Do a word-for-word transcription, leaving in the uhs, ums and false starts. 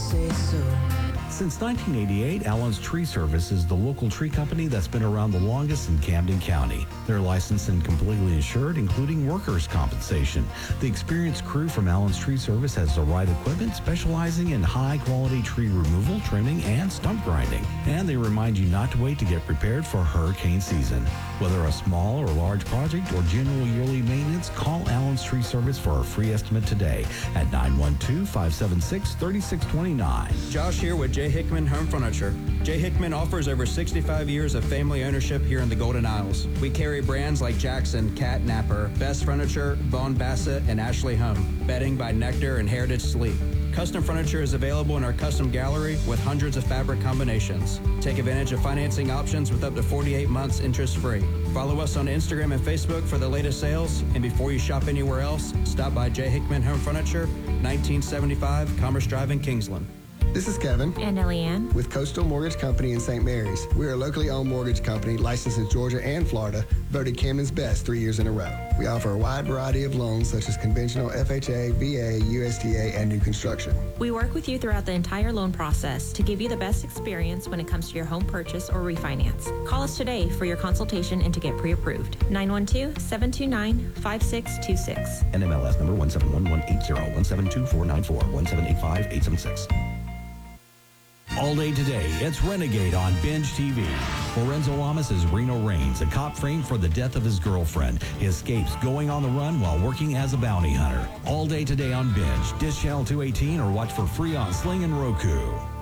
say so. Since nineteen eighty-eight, Allen's Tree Service is the local tree company that's been around the longest in Camden County. They're licensed and completely insured, including workers' compensation. The experienced crew from Allen's Tree Service has the right equipment, specializing in high-quality tree removal, trimming, and stump grinding. And they remind you not to wait to get prepared for hurricane season. Whether a small or large project or general yearly maintenance, call Allen's Tree Service for a free estimate today at nine one two, five seven six, three six two nine. Josh here with J. Hickman Home Furniture. J. Hickman offers over sixty-five years of family ownership here in the Golden Isles. We carry brands like Jackson, Cat Napper, Best Furniture, Vaughn Bassett, and Ashley Home. Bedding by Nectar and Heritage Sleep. Custom furniture is available in our custom gallery with hundreds of fabric combinations. Take advantage of financing options with up to forty-eight months interest-free. Follow us on Instagram and Facebook for the latest sales. And before you shop anywhere else, stop by J. Hickman Home Furniture, nineteen seventy-five Commerce Drive in Kingsland. This is Kevin. And Elianne. With Coastal Mortgage Company in Saint Mary's. We are a locally owned mortgage company licensed in Georgia and Florida, voted Camden's best three years in a row. We offer a wide variety of loans such as conventional F H A, V A, U S D A, and new construction. We work with you throughout the entire loan process to give you the best experience when it comes to your home purchase or refinance. Call us today for your consultation and to get pre-approved. nine one two, seven two nine, five six two six. N M L S number one seven one one eight zero, one seven two four nine four, one seven eight five eight seven six. All day today, it's Renegade on Binge T V. Lorenzo Lamas is Reno Reigns, a cop framed for the death of his girlfriend. He escapes going on the run while working as a bounty hunter. All day today on Binge. Dish Channel two eighteen or watch for free on Sling and Roku.